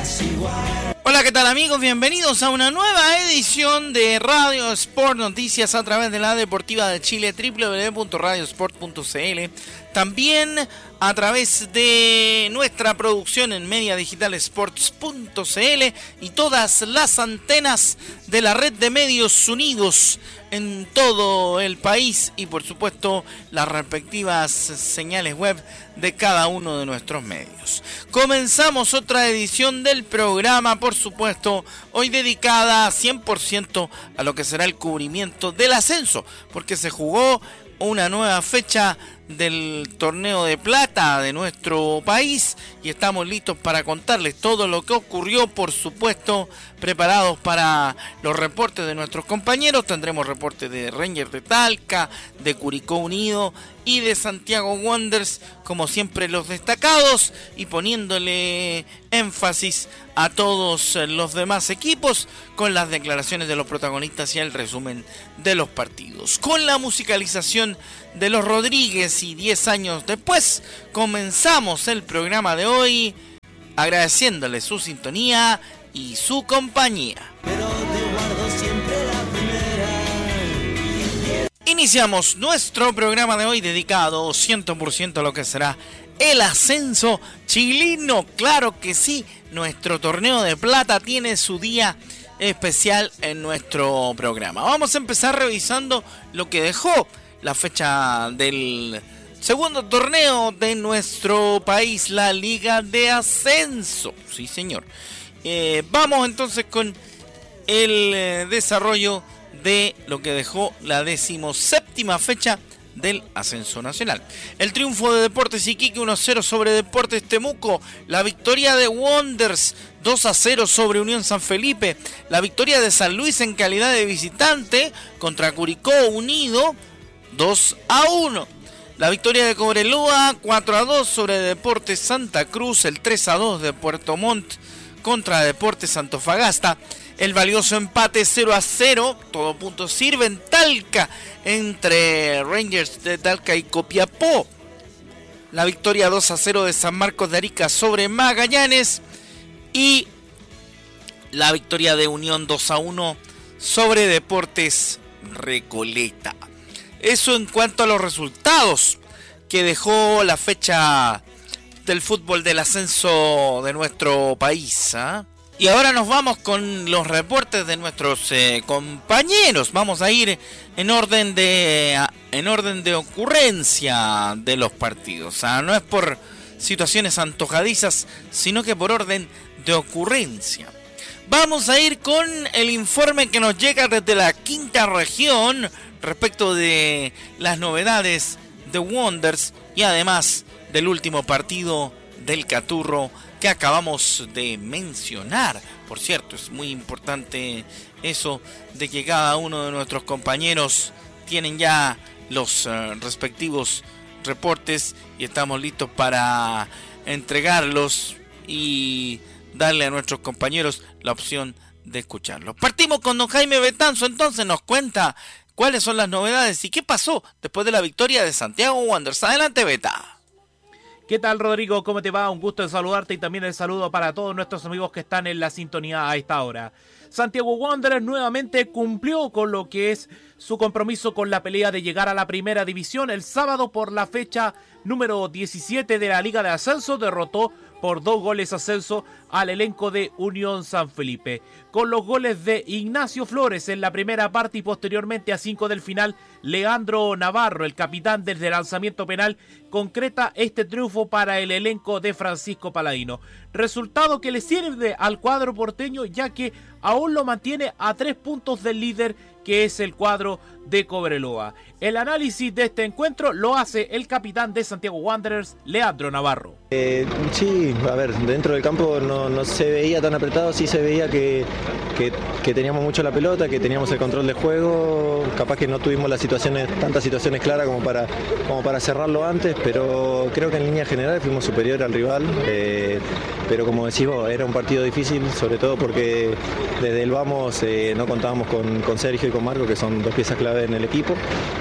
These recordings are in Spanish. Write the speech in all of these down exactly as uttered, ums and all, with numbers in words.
Hola, ¿qué tal amigos? Bienvenidos a una nueva edición de Radio Sport Noticias a través de la Deportiva de Chile, doble u doble u doble u punto radio sport punto c l. También a través de nuestra producción en media digital sports punto c l y todas las antenas de la red de medios unidos en todo el país y por supuesto las respectivas señales web de cada uno de nuestros medios. Comenzamos otra edición del programa, por supuesto, hoy dedicada cien por ciento a lo que será el cubrimiento del ascenso, porque se jugó una nueva fecha del torneo de plata de nuestro país y estamos listos para contarles todo lo que ocurrió, por supuesto, preparados para los reportes de nuestros compañeros. Tendremos reportes de Rangers de Talca, de Curicó Unido y de Santiago Wanderers, como siempre los destacados, y poniéndole énfasis a todos los demás equipos con las declaraciones de los protagonistas y el resumen de los partidos. Con la musicalización de los Rodríguez y diez años después, comenzamos el programa de hoy agradeciéndole su sintonía y su compañía. Pero te guardo siempre la primera. Iniciamos nuestro programa de hoy dedicado cien por ciento a lo que será el ascenso chileno. Claro que sí, nuestro torneo de plata tiene su día especial en nuestro programa. Vamos a empezar revisando lo que dejó la fecha del segundo torneo de nuestro país, la Liga de Ascenso. Sí, señor. Eh, vamos entonces con el eh, desarrollo de lo que dejó la decimoséptima fecha del ascenso nacional. El triunfo de Deportes Iquique uno a cero sobre Deportes Temuco, la victoria de Wanderers dos a cero sobre Unión San Felipe, la victoria de San Luis en calidad de visitante contra Curicó Unido dos a uno. La victoria de Cobreloa cuatro a dos sobre Deportes Santa Cruz, el tres a dos de Puerto Montt contra Deportes Antofagasta, el valioso empate cero a cero, todo punto sirve en Talca entre Rangers de Talca y Copiapó. La victoria dos a cero de San Marcos de Arica sobre Magallanes y la victoria de Unión dos a uno sobre Deportes Recoleta. Eso en cuanto a los resultados que dejó la fecha del fútbol del ascenso de nuestro país, ¿eh? Y ahora nos vamos con los reportes de nuestros eh, compañeros. Vamos a ir en orden de en orden de ocurrencia de los partidos. O sea, no es por situaciones antojadizas, sino que por orden de ocurrencia. Vamos a ir con el informe que nos llega desde la quinta región respecto de las novedades de Wanderers y además del último partido del Caturro que acabamos de mencionar. Por cierto, es muy importante eso de que cada uno de nuestros compañeros tienen ya los uh, respectivos reportes y estamos listos para entregarlos y darle a nuestros compañeros la opción de escucharlos. Partimos con don Jaime Betanzo, entonces nos cuenta cuáles son las novedades y qué pasó después de la victoria de Santiago Wanderers. Adelante, Beta. ¿Qué tal, Rodrigo? ¿Cómo te va? Un gusto de saludarte y también el saludo para todos nuestros amigos que están en la sintonía a esta hora. Santiago Wanderers nuevamente cumplió con lo que es su compromiso con la pelea de llegar a la primera división. El sábado, por la fecha número diecisiete de la Liga de Ascenso, derrotó por dos goles a ascenso al elenco de Unión San Felipe. Con los goles de Ignacio Flores en la primera parte y posteriormente a cinco del final, Leandro Navarro, el capitán desde lanzamiento penal, concreta este triunfo para el elenco de Francisco Paladino. Resultado que le sirve al cuadro porteño, ya que aún lo mantiene a tres puntos del líder, que es el cuadro de Cobreloa. El análisis de este encuentro lo hace el capitán de Santiago Wanderers, Leandro Navarro. Eh, sí, a ver, dentro del campo no, no se veía tan apretado, sí se veía que, que, que teníamos mucho la pelota, que teníamos el control del juego, capaz que no tuvimos las situaciones, tantas situaciones claras como para, como para cerrarlo antes, pero creo que en líneas generales fuimos superior al rival, eh, pero como decís vos, era un partido difícil, sobre todo porque desde el vamos eh, no contábamos con, con Sergio y con Marco, que son dos piezas clave en el equipo,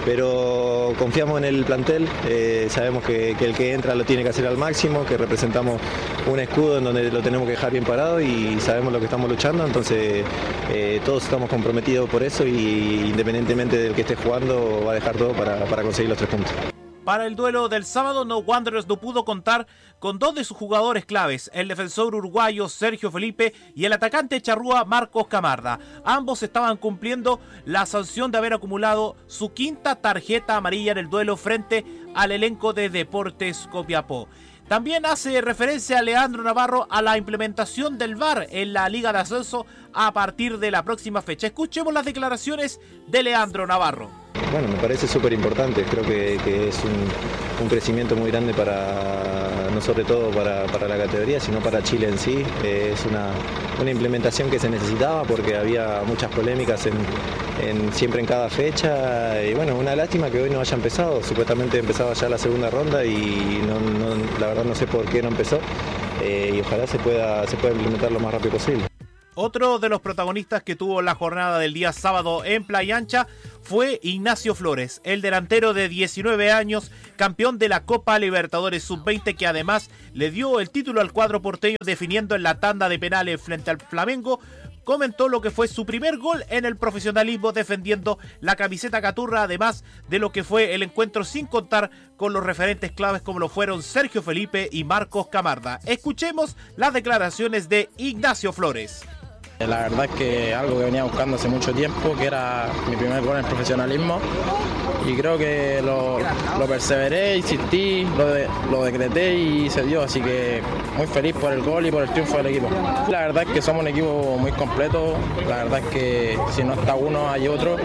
pero confiamos en el plantel, eh, sabemos que, que el que entra lo tiene que hacer al máximo, que representamos un escudo en donde lo tenemos que dejar bien parado y sabemos lo que estamos luchando, entonces eh, todos estamos comprometidos por eso y independientemente del que esté jugando va a dejar todo para, para conseguir los tres puntos. Para el duelo del sábado, No Wanderers no pudo contar con dos de sus jugadores claves, el defensor uruguayo Sergio Felipe y el atacante charrúa Marcos Camarda. Ambos estaban cumpliendo la sanción de haber acumulado su quinta tarjeta amarilla en el duelo frente al elenco de Deportes Copiapó. También hace referencia a Leandro Navarro a la implementación del V A R en la Liga de Ascenso a partir de la próxima fecha. Escuchemos las declaraciones de Leandro Navarro. Bueno, me parece súper importante, creo que, que es un, un crecimiento muy grande para, no sobre todo para, para la categoría, sino para Chile en sí. Eh, es una, una implementación que se necesitaba porque había muchas polémicas en, en, siempre en cada fecha y bueno, una lástima que hoy no haya empezado, supuestamente empezaba ya la segunda ronda y no, no, la verdad no sé por qué no empezó eh, y ojalá se pueda, se pueda implementar lo más rápido posible. Otro de los protagonistas que tuvo la jornada del día sábado en Playa Ancha fue Ignacio Flores, el delantero de diecinueve años, campeón de la Copa Libertadores sub veinte, que además le dio el título al cuadro porteño definiendo en la tanda de penales frente al Flamengo. Comentó lo que fue su primer gol en el profesionalismo defendiendo la camiseta caturra, además de lo que fue el encuentro, sin contar con los referentes claves como lo fueron Sergio Felipe y Marcos Camarda. Escuchemos las declaraciones de Ignacio Flores. La verdad es que algo que venía buscando hace mucho tiempo, que era mi primer gol en el profesionalismo, y creo que lo, lo perseveré, insistí, lo, de, lo decreté y se dio, así que muy feliz por el gol y por el triunfo del equipo. La verdad es que somos un equipo muy completo, la verdad es que si no está uno hay otro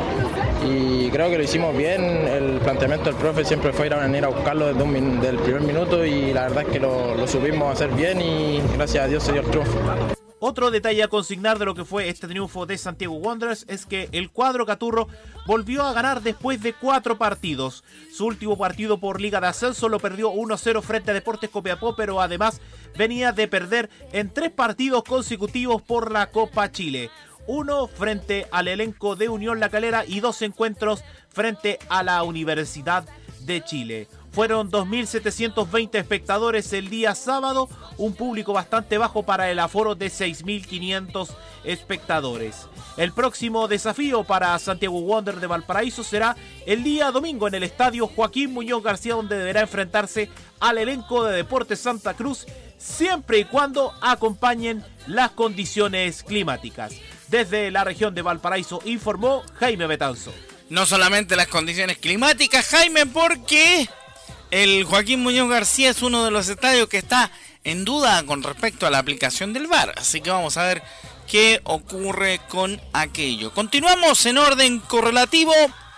y creo que lo hicimos bien. El planteamiento del profe siempre fue ir a venir a buscarlo desde, un, desde el primer minuto y la verdad es que lo, lo supimos hacer bien y gracias a Dios se dio el triunfo. Otro detalle a consignar de lo que fue este triunfo de Santiago Wanderers es que el cuadro caturro volvió a ganar después de cuatro partidos. Su último partido por Liga de Ascenso lo perdió uno a cero frente a Deportes Copiapó, pero además venía de perder en tres partidos consecutivos por la Copa Chile. Uno frente al elenco de Unión La Calera y dos encuentros frente a la Universidad de Chile. Fueron dos mil setecientos veinte espectadores el día sábado, un público bastante bajo para el aforo de seis mil quinientos espectadores. El próximo desafío para Santiago Wanderers de Valparaíso será el día domingo en el estadio Joaquín Muñoz García, donde deberá enfrentarse al elenco de Deportes Santa Cruz, siempre y cuando acompañen las condiciones climáticas. Desde la región de Valparaíso informó Jaime Betanzo. No solamente las condiciones climáticas, Jaime, porque el Joaquín Muñoz García es uno de los estadios que está en duda con respecto a la aplicación del V A R. Así que vamos a ver qué ocurre con aquello. Continuamos en orden correlativo,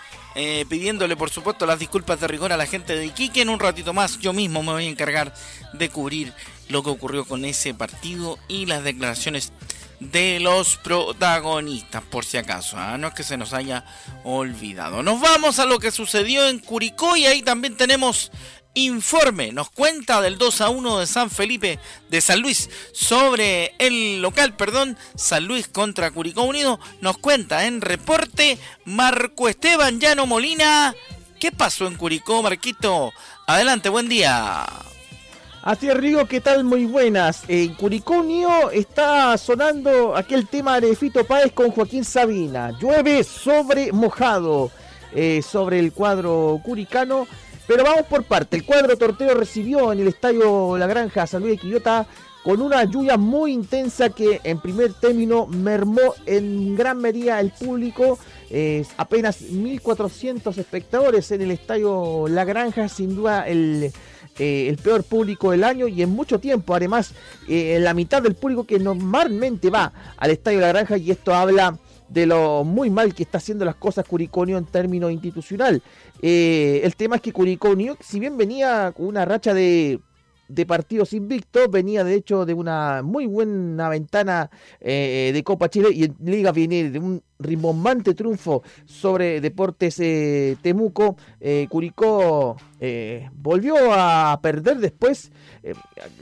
eh, pidiéndole por supuesto las disculpas de rigor a la gente de Iquique. En un ratito más yo mismo me voy a encargar de cubrir lo que ocurrió con ese partido y las declaraciones de los protagonistas, por si acaso, ¿eh? No es que se nos haya olvidado. Nos vamos a lo que sucedió en Curicó y ahí también tenemos informe. Nos cuenta del dos a uno de San Felipe, de San Luis, sobre el local, perdón, San Luis contra Curicó Unido. Nos cuenta en reporte Marco Esteban Llano Molina. ¿Qué pasó en Curicó, Marquito? Adelante, buen día. Así es, Rigo, ¿qué tal? Muy buenas. En Curicó Unido está sonando aquel tema de Fito Páez con Joaquín Sabina. Llueve sobre mojado eh, sobre el cuadro curicano, pero vamos por parte. El cuadro tortero recibió en el estadio La Granja San Luis de Quillota con una lluvia muy intensa que en primer término mermó en gran medida el público. Eh, apenas mil cuatrocientos espectadores en el estadio La Granja, sin duda el... Eh, el peor público del año y en mucho tiempo. Además, eh, la mitad del público que normalmente va al Estadio La Granja, y esto habla de lo muy mal que está haciendo las cosas Curicó Unido en términos institucional. Eh, el tema es que Curicó Unido, si bien venía con una racha de, de partidos invictos, venía de hecho de una muy buena ventana eh, de Copa Chile, y en Liga viene de un rimbombante triunfo sobre Deportes eh, Temuco. eh, Curicó eh, volvió a perder después eh,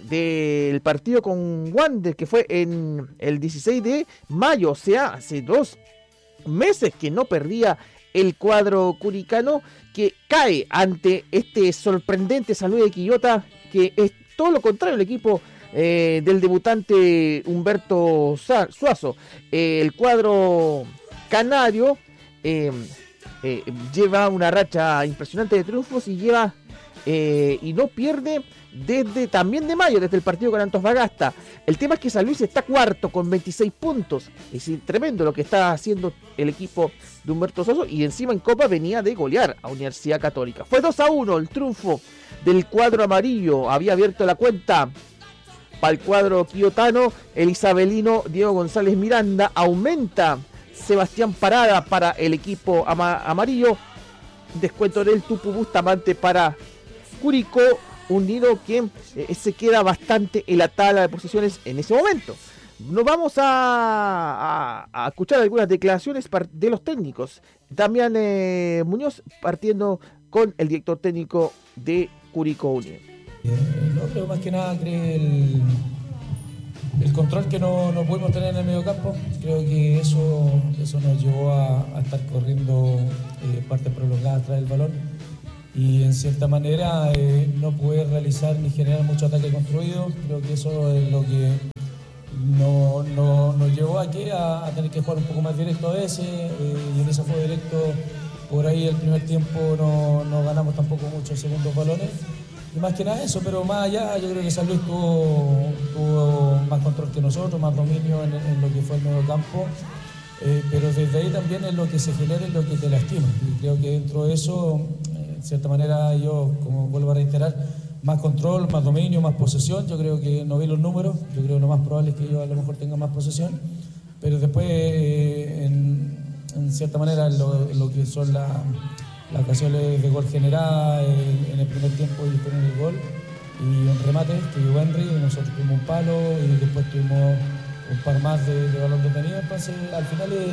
del partido con Wander, que fue en el dieciséis de mayo, o sea, hace dos meses que no perdía el cuadro curicano, que cae ante este sorprendente San Luis de Quillota, que es todo lo contrario el equipo eh, del debutante Humberto Suazo. Eh, el cuadro canario eh, eh, lleva una racha impresionante de triunfos y lleva eh, y no pierde desde también de mayo, desde el partido con Antofagasta. El tema es que San Luis está cuarto con veintiséis puntos. Es tremendo lo que está haciendo el equipo de Humberto Suazo, y encima en Copa venía de golear a Universidad Católica. Fue dos a uno el triunfo del cuadro amarillo. Había abierto la cuenta para el cuadro quillotano el isabelino Diego González Miranda. Aumenta Sebastián Parada para el equipo ama- amarillo. Descuento del Tupu Bustamante para Curicó Unido, que eh, se queda bastante en la tabla de posiciones en ese momento. Nos vamos a, a, a escuchar algunas declaraciones de los técnicos. Damián eh, Muñoz, partiendo con el director técnico de Curicó Unido. Eh, no, creo más que nada cree el, el control que no, no pudimos tener en el mediocampo. Creo que eso, eso nos llevó a, a estar corriendo eh, partes prolongadas tras el balón. Y en cierta manera eh, no poder realizar ni generar mucho ataque construido. Creo que eso es lo que no, no, nos llevó aquí a, a tener que jugar un poco más directo a veces, eh, y en ese juego directo por ahí el primer tiempo no, no ganamos tampoco muchos segundos balones, y más que nada eso. Pero más allá, yo creo que San Luis tuvo, tuvo más control que nosotros, más dominio en, en lo que fue el medio campo. Eh, pero desde ahí también es lo que se genera, es lo que te lastima, y creo que dentro de eso, eh, de cierta manera, yo, como vuelvo a reiterar, más control, más dominio, más posesión. Yo creo que no vi los números, yo creo que lo más probable es que ellos a lo mejor tengan más posesión, pero después eh, en, en cierta manera lo, lo que son la, las ocasiones de gol generadas en, en el primer tiempo y después en el gol, y un remate que llegó Henry, y nosotros tuvimos un palo y después tuvimos un par más de, de balón detenido. Entonces al final el,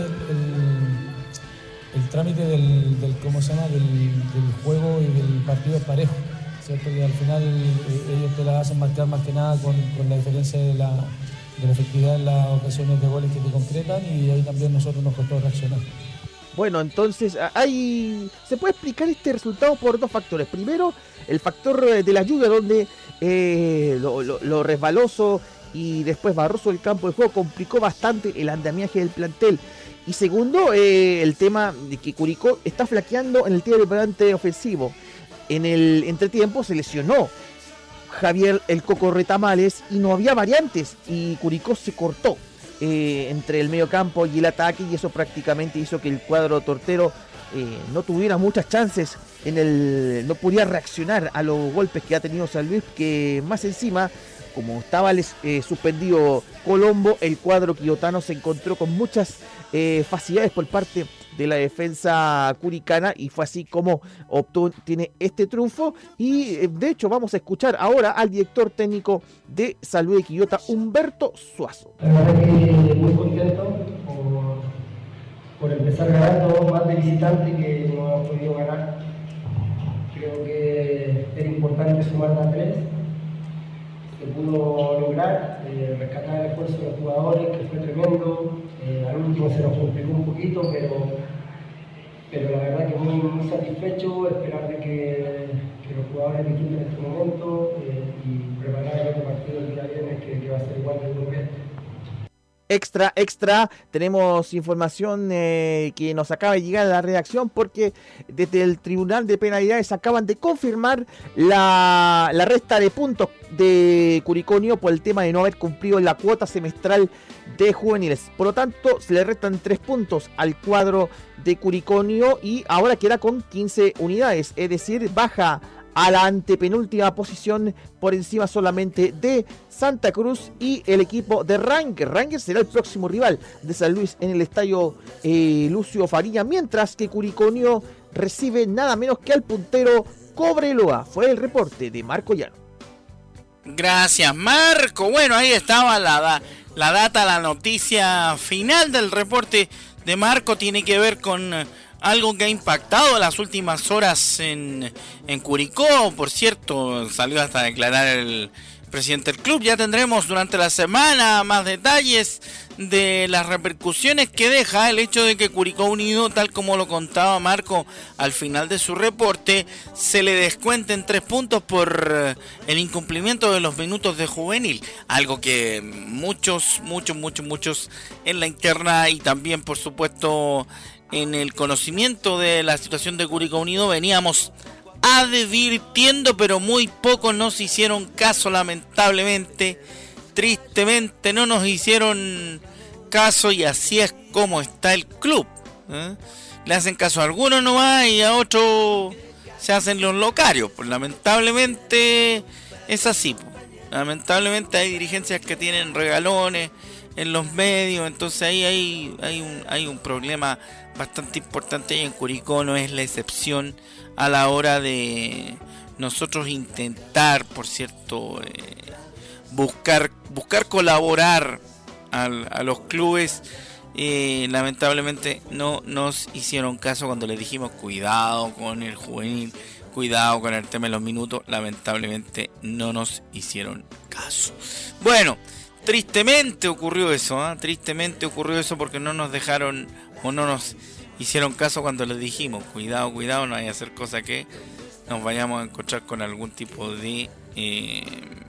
el, el trámite del, del, ¿cómo se llama? Del, del juego y del partido es parejo, ¿cierto? Que al final eh, ellos te la hacen marcar más que nada con, con la diferencia de la, de la efectividad en las ocasiones de goles que te concretan, y ahí también nosotros nos costó reaccionar. Bueno, entonces hay, se puede explicar este resultado por dos factores. Primero, el factor de la lluvia, donde eh, lo, lo, lo resbaloso y después barroso del campo de juego complicó bastante el andamiaje del plantel. Y segundo, eh, el tema de que Curicó está flaqueando en el tiro de volante ofensivo. En el entretiempo se lesionó Javier el Coco Retamales y no había variantes, y Curicó se cortó eh, entre el medio campo y el ataque, y eso prácticamente hizo que el cuadro tortero eh, no tuviera muchas chances en el, no podía reaccionar a los golpes que ha tenido San Luis, que más encima, como estaba eh, suspendido Colombo, el cuadro quillotano se encontró con muchas eh, facilidades por parte de la defensa curicana, y fue así como obtiene este triunfo. Y eh, de hecho vamos a escuchar ahora al director técnico de San Luis de Quillota, Humberto Suazo. La verdad que muy contento por, por empezar ganando más de visitante que no hemos podido ganar. Creo que era importante sumar a tres. Se pudo lograr, eh, rescatar el esfuerzo de los jugadores, que fue tremendo. Eh, al último se nos complicó un poquito, pero, pero la verdad que muy, muy satisfecho, esperar de que, que los jugadores disfruten este momento eh, y preparar el otro partido el día viernes, que, que va a ser igual de duro que este. Extra, extra, tenemos información eh, que nos acaba de llegar a la redacción, porque desde el Tribunal de Penalidades acaban de confirmar la, la resta de puntos de Curicó Unido por el tema de no haber cumplido la cuota semestral de juveniles. Por lo tanto, se le restan tres puntos al cuadro de Curicó Unido y ahora queda con quince unidades, es decir, baja a la antepenúltima posición por encima solamente de Santa Cruz y el equipo de Rangers. Rangers será el próximo rival de San Luis en el estadio eh, Lucio Fariña, mientras que Curicó Unido recibe nada menos que al puntero Cobreloa. Fue el reporte de Marco Llano. Gracias, Marco. Bueno, ahí estaba la, la data, la noticia final del reporte de Marco. Tiene que ver con algo que ha impactado las últimas horas en, en Curicó. Por cierto, salió hasta a declarar el, presidente del club. Ya tendremos durante la semana más detalles de las repercusiones que deja el hecho de que Curicó Unido, tal como lo contaba Marco al final de su reporte, se le descuenten tres puntos por el incumplimiento de los minutos de juvenil, algo que muchos, muchos, muchos, muchos en la interna y también por supuesto en el conocimiento de la situación de Curicó Unido veníamos advirtiendo, pero muy pocos nos hicieron caso, lamentablemente, tristemente no nos hicieron caso, y así es como está el club, ¿eh? Le hacen caso a algunos nomás y a otros se hacen los locarios, pues lamentablemente es así, pues. Lamentablemente hay dirigencias que tienen regalones en los medios, entonces ahí hay, hay, un, hay un problema bastante importante y en Curicó no es la excepción a la hora de nosotros intentar, por cierto, eh, buscar buscar colaborar al, a los clubes. Eh, lamentablemente no nos hicieron caso cuando les dijimos cuidado con el juvenil, cuidado con el tema de los minutos. Lamentablemente no nos hicieron caso. Bueno, tristemente ocurrió eso, ¿eh? Tristemente ocurrió eso porque no nos dejaron o no nos hicieron caso cuando les dijimos cuidado, cuidado, no vaya a hacer cosa que nos vayamos a encontrar con algún tipo de eh,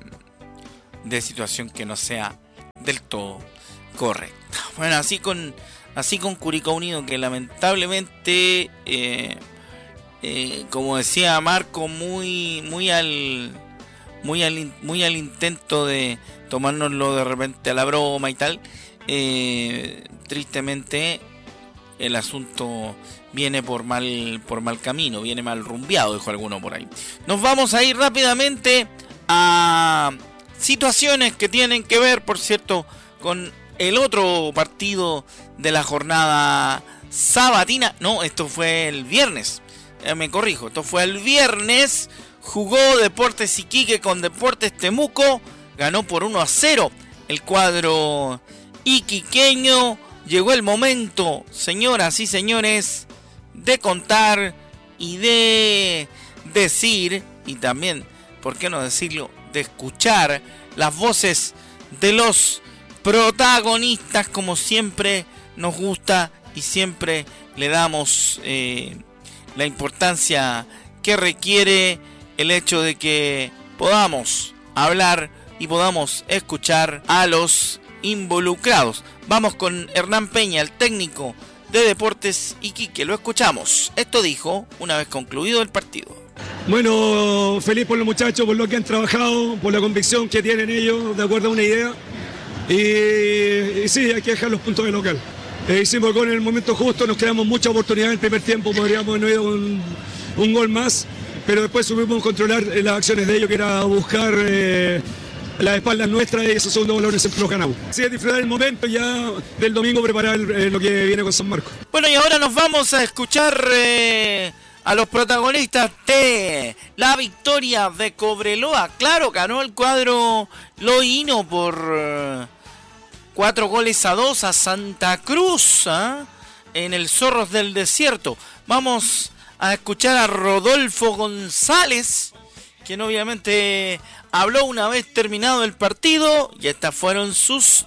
de situación que no sea del todo correcta. Bueno, así con así con Curicó Unido, que lamentablemente eh, eh, como decía Marco, muy muy al muy al muy al intento de tomárnoslo de repente a la broma y tal, eh, tristemente el asunto viene por mal por mal camino, viene mal rumbeado, dijo alguno por ahí. Nos vamos a ir rápidamente a situaciones que tienen que ver, por cierto, con el otro partido de la jornada sabatina. No, esto fue el viernes. Eh, me corrijo, esto fue el viernes. Jugó Deportes Iquique con Deportes Temuco. Ganó por uno a cero el cuadro iquiqueño. Llegó el momento, señoras y señores, de contar y de decir, y también, ¿por qué no decirlo?, de escuchar las voces de los protagonistas, como siempre nos gusta y siempre le damos eh, la importancia que requiere el hecho de que podamos hablar y podamos escuchar a los involucrados. Vamos con Hernán Peña, el técnico de Deportes Iquique. Lo escuchamos. Esto dijo una vez concluido el partido. Bueno, feliz por los muchachos, por lo que han trabajado, por la convicción que tienen ellos, de acuerdo a una idea. Y, y sí, hay que dejar los puntos de local. Eh, hicimos gol en el momento justo, nos creamos mucha oportunidad en el primer tiempo, podríamos haber ido un, un gol más, pero después supimos controlar las acciones de ellos, que era buscar eh, las espaldas nuestras, y esos segundos valores siempre los ganamos. Sí, es disfrutar el momento ya del domingo, preparar eh, lo que viene con San Marcos. Bueno, y ahora nos vamos a escuchar eh, a los protagonistas de la victoria de Cobreloa. Claro, ganó el cuadro loíno por eh, cuatro goles a dos a Santa Cruz, ¿eh? en el Zorros del Desierto. Vamos a escuchar a Rodolfo González, quien obviamente habló una vez terminado el partido, y estas fueron sus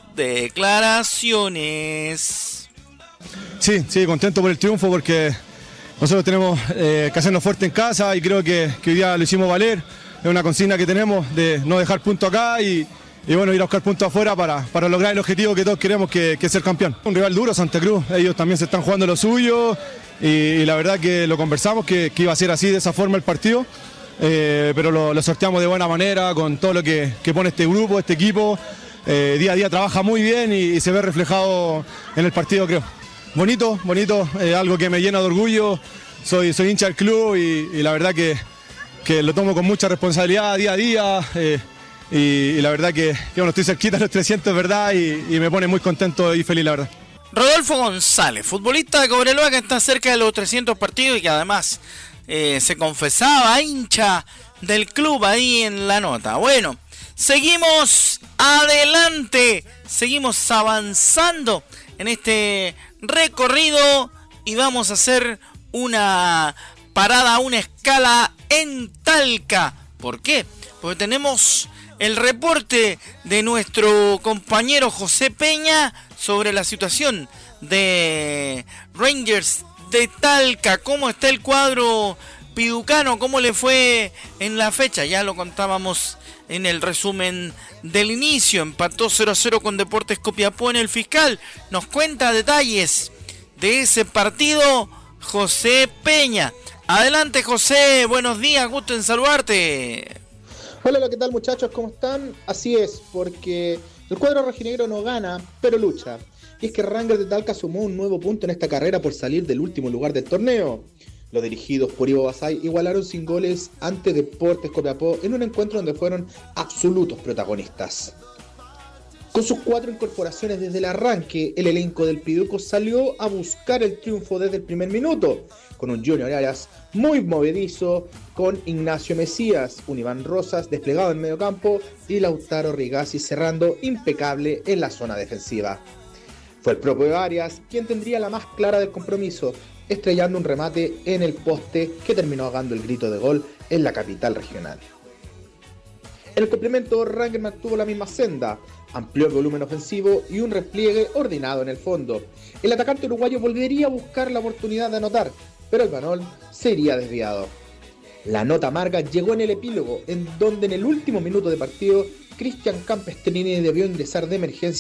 declaraciones. Sí, sí, contento por el triunfo, porque nosotros tenemos eh, que hacernos fuerte en casa, y creo que, que hoy día lo hicimos valer. Es una consigna que tenemos de no dejar punto acá y, y bueno, ir a buscar puntos afuera para, para lograr el objetivo que todos queremos, que, que es ser campeón. Un rival duro, Santa Cruz, ellos también se están jugando lo suyo, y, y la verdad que lo conversamos, que, que iba a ser así, de esa forma el partido. Eh, pero lo, lo sorteamos de buena manera con todo lo que, que pone este grupo, este equipo. Eh, día a día trabaja muy bien y, y se ve reflejado en el partido, creo. Bonito, bonito, eh, algo que me llena de orgullo. Soy, soy hincha del club y, y la verdad que, que lo tomo con mucha responsabilidad día a día. Eh, y, y la verdad que, que bueno, estoy cerquita de los trescientos, ¿verdad? Y, y me pone muy contento y feliz, la verdad. Rodolfo González, futbolista de Cobreloa, que está cerca de los trescientos partidos y que además Eh, se confesaba hincha del club ahí en la nota. Bueno, seguimos adelante, seguimos avanzando en este recorrido y vamos a hacer una parada, una escala en Talca. ¿Por qué? Porque tenemos el reporte de nuestro compañero José Peña sobre la situación de Rangers de Talca. ¿Cómo está el cuadro piducano? ¿Cómo le fue en la fecha? Ya lo contábamos en el resumen del inicio. Empató cero a cero con Deportes Copiapó en el Fiscal. Nos cuenta detalles de ese partido José Peña. Adelante, José, buenos días, gusto en saludarte. Hola, ¿qué tal, muchachos? ¿Cómo están? Así es, porque el cuadro rojinegro no gana, pero lucha. Y es que Rangers de Talca sumó un nuevo punto en esta carrera por salir del último lugar del torneo. Los dirigidos por Ivo Basay igualaron sin goles ante Deportes Copiapó en un encuentro donde fueron absolutos protagonistas. Con sus cuatro incorporaciones desde el arranque, el elenco del Piduco salió a buscar el triunfo desde el primer minuto, con un Junior Arias muy movedizo, con Ignacio Mesías, un Iván Rosas desplegado en medio campo y Lautaro Rigazzi cerrando impecable en la zona defensiva. Fue el propio Arias quien tendría la más clara del compromiso, estrellando un remate en el poste que terminó ahogando el grito de gol en la capital regional. En el complemento, Rangers mantuvo la misma senda, amplió el volumen ofensivo y un repliegue ordenado en el fondo. El atacante uruguayo volvería a buscar la oportunidad de anotar, pero el balón sería desviado. La nota amarga llegó en el epílogo, en donde en el último minuto de partido, Cristian Campestrini debió ingresar de emergencia